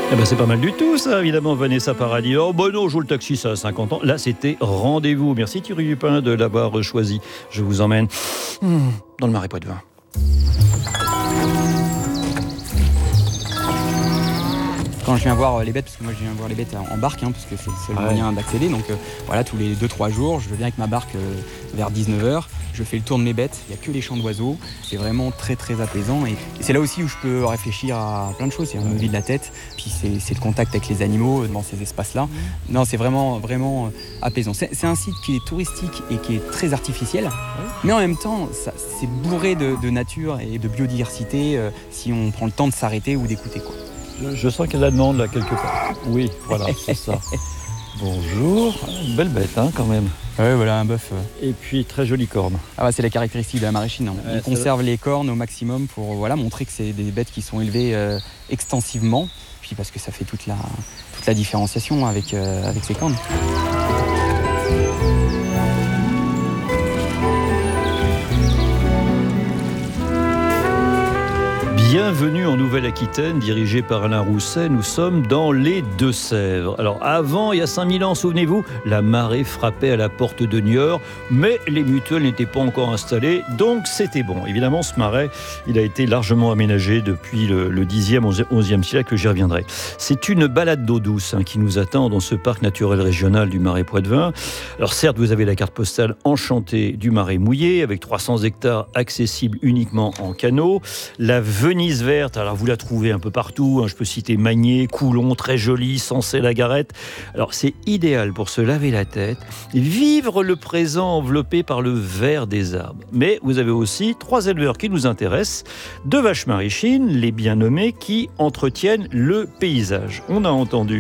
Eh ben, c'est pas mal du tout, ça, évidemment, Vanessa Paradis. Oh, bon, non, je joue le taxi, ça a 50 ans. Là, c'était Rendez-vous. Merci Thierry Dupin de l'avoir choisi. Je vous emmène dans le Marais Poitevin. Quand je viens voir les bêtes, parce que moi je viens voir les bêtes en barque, parce que c'est le seul moyen d'accéder, donc voilà, tous les 2-3 jours, je viens avec ma barque vers 19h, je fais le tour de mes bêtes, il n'y a que les chants d'oiseaux, c'est vraiment très très apaisant, et c'est là aussi où je peux réfléchir à plein de choses, c'est me vide la tête, puis c'est le contact avec les animaux dans ces espaces-là. Non, c'est vraiment apaisant. C'est un site qui est touristique et qui est très artificiel, mais en même temps, c'est bourré de nature et de biodiversité si on prend le temps de s'arrêter ou d'écouter, quoi. Je sens qu'il y a la demande là quelque part. Oui, voilà, c'est ça. Bonjour, une belle bête quand même. Ouais, voilà un bœuf. Et puis très jolie corne. Ah bah, c'est la caractéristique de la maraîchine. On conserve les cornes au maximum pour montrer que c'est des bêtes qui sont élevées extensivement. Puis parce que ça fait toute la différenciation avec ces cornes. Bienvenue en Nouvelle-Aquitaine, dirigé par Alain Rousset. Nous sommes dans les Deux-Sèvres. Alors avant, il y a 5000 ans, souvenez-vous, la marée frappait à la porte de Niort, mais les mutuelles n'étaient pas encore installées, donc c'était bon. Évidemment, ce marais, il a été largement aménagé depuis le 10e, 11e siècle, j'y reviendrai. C'est une balade d'eau douce qui nous attend dans ce parc naturel régional du Marais Poitevin. Alors certes, vous avez la carte postale enchantée du Marais mouillé, avec 300 hectares accessibles uniquement en canot. La Venise verte, alors vous la trouvez un peu partout, je peux citer Magné, Coulon, très joli, Sensé-la-Garette. Alors c'est idéal pour se laver la tête, vivre le présent enveloppé par le vert des arbres. Mais vous avez aussi 3 éleveurs qui nous intéressent, 2 vaches maraîchines, les bien nommées, qui entretiennent le paysage. On a entendu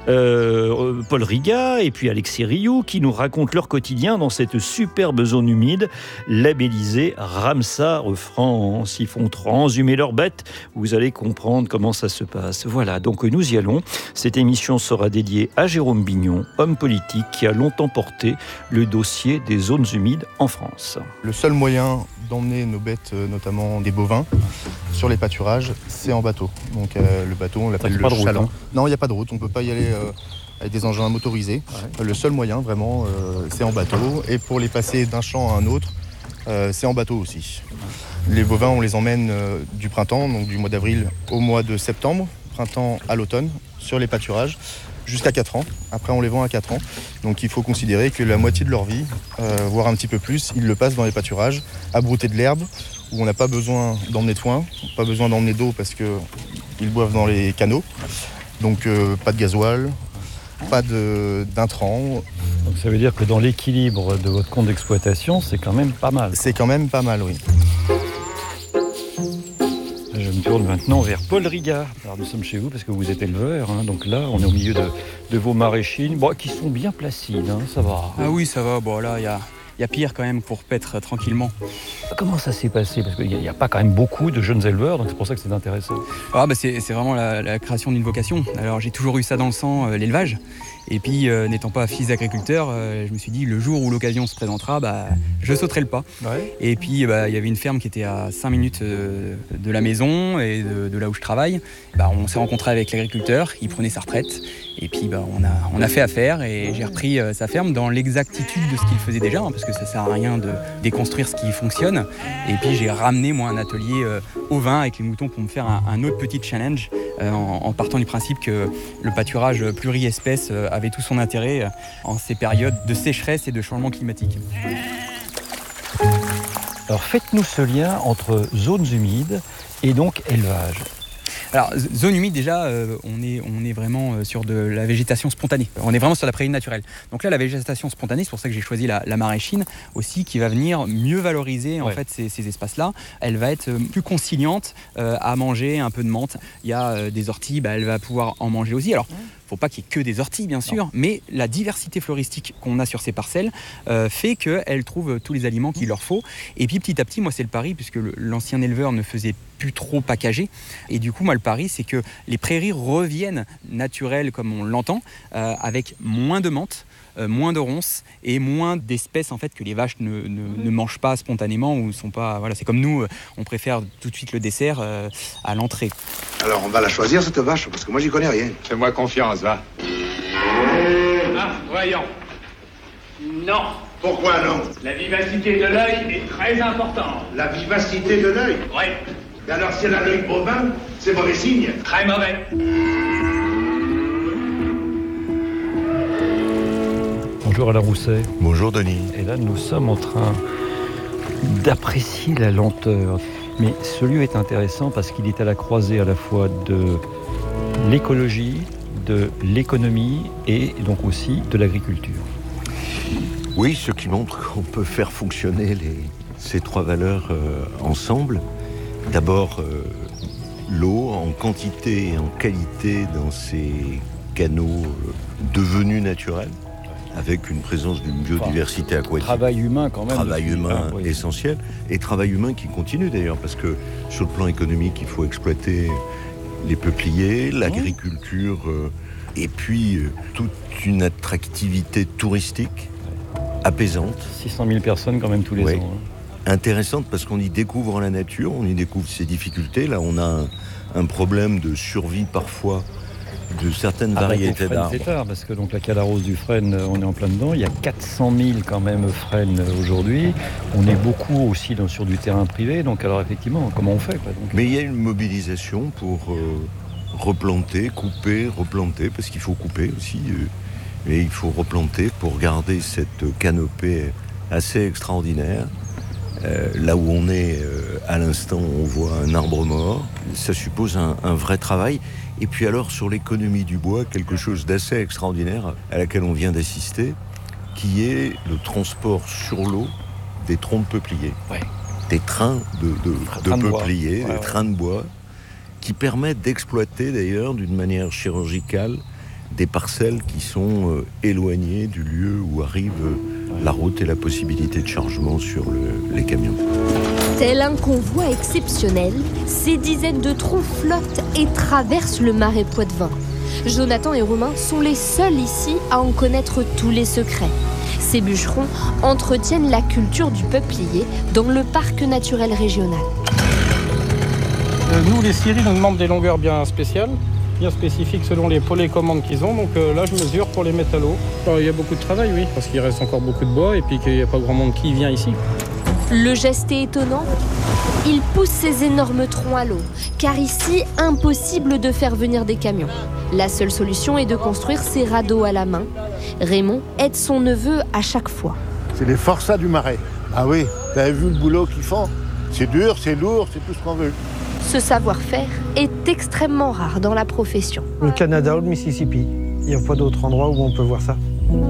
Paul Riga et puis Alexis Rioux qui nous racontent leur quotidien dans cette superbe zone humide labellisée Ramsar France. Ils font transhumer leurs bêtes. Vous allez comprendre comment ça se passe. Voilà, donc nous y allons. Cette émission sera dédiée à Jérôme Bignon, homme politique qui a longtemps porté le dossier des zones humides en France. Le seul moyen d'emmener nos bêtes, notamment des bovins, sur les pâturages, c'est en bateau. Donc le bateau, on l'appelle le chaland. Non, il n'y a pas de route, on ne peut pas y aller avec des engins motorisés. Ouais. Le seul moyen, vraiment, c'est en bateau. Et pour les passer d'un champ à un autre, c'est en bateau aussi. Les bovins, on les emmène du printemps, donc du mois d'avril au mois de septembre, printemps à l'automne, sur les pâturages, jusqu'à 4 ans. Après, on les vend à 4 ans. Donc il faut considérer que la moitié de leur vie, voire un petit peu plus, ils le passent dans les pâturages, à brouter de l'herbe, où on n'a pas besoin d'emmener de foin, pas besoin d'emmener d'eau parce qu'ils boivent dans les canaux. Donc pas de gasoil, pas d'intrants. Donc ça veut dire que dans l'équilibre de votre compte d'exploitation, c'est quand même pas mal. C'est quand même pas mal, oui. Je me tourne maintenant vers Paul Riga. Alors nous sommes chez vous parce que vous êtes éleveur, donc là on est au milieu de vos maraîchines, qui sont bien placides, ça va. Ah oui, ça va, là il y a pire quand même pour paître tranquillement. Comment ça s'est passé? Parce qu'il n'y a pas quand même beaucoup de jeunes éleveurs, donc c'est pour ça que c'est intéressant. C'est vraiment la création d'une vocation. Alors j'ai toujours eu ça dans le sang, l'élevage. Et puis, n'étant pas fils d'agriculteur, je me suis dit, le jour où l'occasion se présentera, je sauterai le pas. Ouais. Et puis, il y avait une ferme qui était à 5 minutes de la maison et de là où je travaille. On s'est rencontré avec l'agriculteur, il prenait sa retraite. Et puis, on a fait affaire et j'ai repris sa ferme dans l'exactitude de ce qu'il faisait déjà, parce que ça sert à rien de déconstruire ce qui fonctionne. Et puis, j'ai ramené, moi, un atelier ovin avec les moutons pour me faire un autre petit challenge en partant du principe que le pâturage pluriespèce avait tout son intérêt en ces périodes de sécheresse et de changement climatique. Alors faites-nous ce lien entre zones humides et donc élevage. Alors, zone humide, déjà, on est vraiment sur de la végétation spontanée. On est vraiment sur la prairie naturelle. Donc là, la végétation spontanée, c'est pour ça que j'ai choisi la maraîchine aussi, qui va venir mieux valoriser en fait ces espaces-là. Elle va être plus conciliante à manger un peu de menthe. Il y a des orties, elle va pouvoir en manger aussi. Alors, faut pas qu'il y ait que des orties, bien sûr, mais la diversité floristique qu'on a sur ces parcelles fait qu'elles trouvent tous les aliments qu'il leur faut. Et puis petit à petit, moi c'est le pari, puisque l'ancien éleveur ne faisait plus trop packager. Et du coup, moi le pari, c'est que les prairies reviennent naturelles comme on l'entend, avec moins de menthe, moins de ronces et moins d'espèces en fait que les vaches ne mangent pas spontanément ou sont pas. Voilà, c'est comme nous, on préfère tout de suite le dessert à l'entrée. Alors on va la choisir cette vache parce que moi j'y connais rien. Fais-moi confiance, va. Ah, voyons. Non. Pourquoi non? La vivacité de l'œil est très importante. La vivacité de l'œil? Oui. Et alors si elle a l'œil bovin, c'est mauvais signe? Très mauvais. Bonjour Alain Rousset. Bonjour Denis. Et là, nous sommes en train d'apprécier la lenteur. Mais ce lieu est intéressant parce qu'il est à la croisée à la fois de l'écologie, de l'économie et donc aussi de l'agriculture. Oui, ce qui montre qu'on peut faire fonctionner ces trois valeurs ensemble. D'abord, l'eau en quantité et en qualité dans ces canaux devenus naturels, avec une présence d'une biodiversité aquatique. Travail humain quand même. Travail humain essentiel, et travail humain qui continue d'ailleurs, parce que sur le plan économique, il faut exploiter les peupliers, l'agriculture, et puis toute une attractivité touristique apaisante. 600 000 personnes quand même tous les ans. Intéressante parce qu'on y découvre la nature, on y découvre ses difficultés. Là, on a un problème de survie parfois de certaines variétés d'arbres. C'est tard, parce que donc, la Calarose du frêne, on est en plein dedans. Il y a 400 000 quand même frênes aujourd'hui. On est beaucoup aussi sur du terrain privé. Donc alors effectivement, comment on fait quoi, donc... Mais il y a une mobilisation pour replanter, couper, replanter, parce qu'il faut couper aussi. Et il faut replanter pour garder cette canopée assez extraordinaire. Là où on est à l'instant, on voit un arbre mort. Ça suppose un vrai travail. Et puis alors, sur l'économie du bois, quelque chose d'assez extraordinaire à laquelle on vient d'assister, qui est le transport sur l'eau des troncs de peupliers. Des trains de peupliers, des trains de bois, qui permettent d'exploiter d'ailleurs d'une manière chirurgicale des parcelles qui sont éloignées du lieu où arrive la route et la possibilité de chargement sur les camions. Tel un convoi exceptionnel, ces dizaines de troncs flottent et traversent le marais Poitevin. Jonathan et Romain sont les seuls ici à en connaître tous les secrets. Ces bûcherons entretiennent la culture du peuplier dans le parc naturel régional. Nous, les scieries, nous demandent des longueurs bien spéciales, bien spécifiques selon les commandes qu'ils ont. Donc là, je mesure pour les mettre à l'eau. Alors, il y a beaucoup de travail, oui, parce qu'il reste encore beaucoup de bois et puis qu'il n'y a pas grand monde qui vient ici. Le geste est étonnant. Il pousse ces énormes troncs à l'eau, car ici, impossible de faire venir des camions. La seule solution est de construire ces radeaux à la main. Raymond aide son neveu à chaque fois. C'est les forçats du marais. Ah oui, t'avais vu le boulot qu'ils font? C'est dur, c'est lourd, c'est tout ce qu'on veut. Ce savoir-faire est extrêmement rare dans la profession. Le Canada ou le Mississippi, il n'y a pas d'autre endroit où on peut voir ça.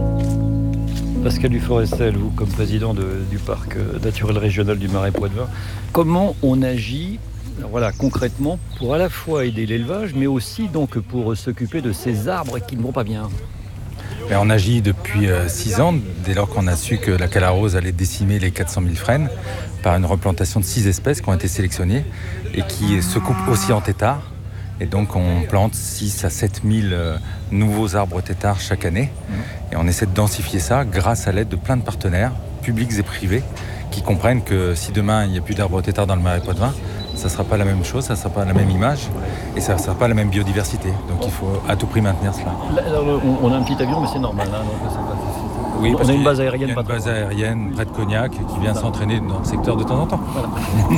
Pascal Duforestel, vous comme président du parc naturel régional du Marais Poitevin, comment on agit concrètement pour à la fois aider l'élevage, mais aussi donc pour s'occuper de ces arbres qui ne vont pas bien? On agit depuis 6 ans, dès lors qu'on a su que la Calarose allait décimer les 400 000 frênes par une replantation de 6 espèces qui ont été sélectionnées et qui se coupent aussi en têtards. Et donc on plante 6 à 7 000 nouveaux arbres têtards chaque année. Et on essaie de densifier ça grâce à l'aide de plein de partenaires, publics et privés, qui comprennent que si demain il n'y a plus d'arbres têtards dans le Marais Poitevin, ça ne sera pas la même chose, ça ne sera pas la même image et ça ne sera pas la même biodiversité. Donc il faut à tout prix maintenir cela. Là, on a un petit avion, mais c'est normal. Oui, on a une base aérienne. Il y a une base aérienne près de Cognac qui vient s'entraîner dans le secteur de temps en temps. Voilà.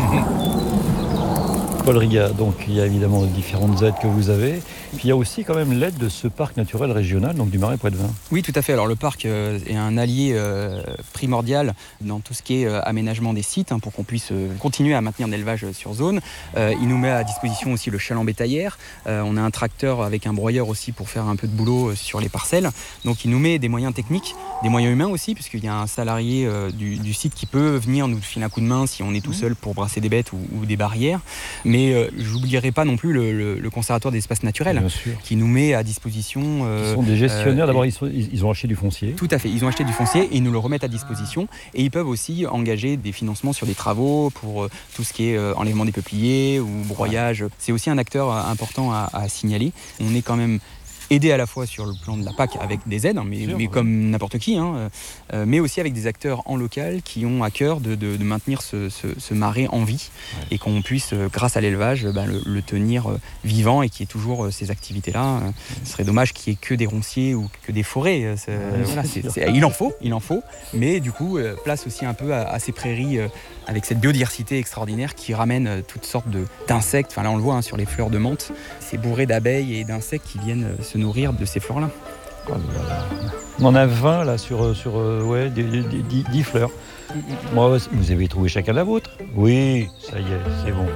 Paul Riga, donc il y a évidemment différentes aides que vous avez. Puis il y a aussi quand même l'aide de ce parc naturel régional, donc du Marais Poitevin. Oui, tout à fait. Alors le parc est un allié primordial dans tout ce qui est aménagement des sites pour qu'on puisse continuer à maintenir l'élevage sur zone. Il nous met à disposition aussi le chaland bétaillère. On a un tracteur avec un broyeur aussi pour faire un peu de boulot sur les parcelles. Donc il nous met des moyens techniques, des moyens humains aussi, puisqu'il y a un salarié du site qui peut venir nous filer un coup de main si on est tout seul pour brasser des bêtes ou des barrières. Mais j'oublierai pas non plus le conservatoire des espaces naturels qui nous met à disposition. Ils sont des gestionnaires, d'abord ils ont acheté du foncier. Tout à fait, ils ont acheté du foncier et ils nous le remettent à disposition. Et ils peuvent aussi engager des financements sur des travaux pour tout ce qui est enlèvement des peupliers ou broyage. C'est aussi un acteur important à signaler. On est quand même aider à la fois sur le plan de la PAC avec des aides, mais comme n'importe qui, mais aussi avec des acteurs en local qui ont à cœur de maintenir ce marais en vie et qu'on puisse, grâce à l'élevage, le tenir vivant et qu'il y ait toujours ces activités-là. Ce serait dommage qu'il n'y ait que des ronciers ou que des forêts. Il en faut, mais du coup, place aussi un peu à ces prairies avec cette biodiversité extraordinaire qui ramène toutes sortes d'insectes. Enfin, là, on le voit sur les fleurs de menthe. C'est bourré d'abeilles et d'insectes qui viennent se nourrir de ces fleurs-là. On en a 20 là sur 10 fleurs. Moi, vous avez trouvé chacun la vôtre? Oui, ça y est, c'est bon.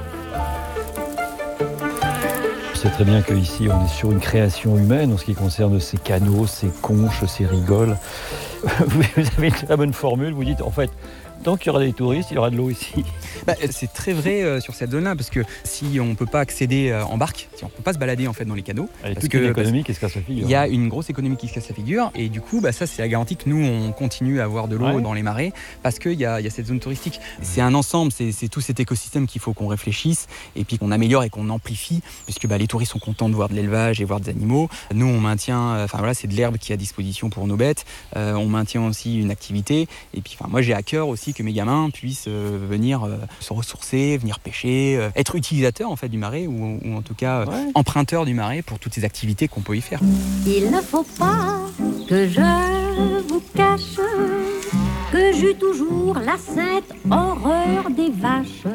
C'est très bien qu'ici, on est sur une création humaine en ce qui concerne ces canaux, ces conches, ces rigoles. Vous avez une très bonne formule, vous dites en fait, tant qu'il y aura des touristes, il y aura de l'eau ici. C'est très vrai sur cette zone-là, parce que si on ne peut pas accéder en barque, si on ne peut pas se balader en fait dans les canaux, toute une économie qui se casse la figure. Il y a une grosse économie qui se casse la figure, et du coup, ça c'est la garantie que nous, on continue à avoir de l'eau dans les marais, parce qu'il y a cette zone touristique. C'est un ensemble, c'est tout cet écosystème qu'il faut qu'on réfléchisse, et puis qu'on améliore et qu'on amplifie, puisque les touristes sont contents de voir de l'élevage et voir des animaux. Nous, on maintient, c'est de l'herbe qui est à disposition pour nos bêtes, on maintient aussi une activité, et puis moi j'ai à cœur aussi que mes gamins puissent venir se ressourcer, venir pêcher, être utilisateurs en fait du marais ou en tout cas emprunteurs du marais pour toutes ces activités qu'on peut y faire. Il ne faut pas que je vous cache que j'eus toujours la sainte horreur des vaches.